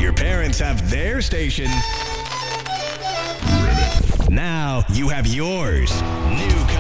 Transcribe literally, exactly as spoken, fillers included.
Your parents have their station. Now you have yours. New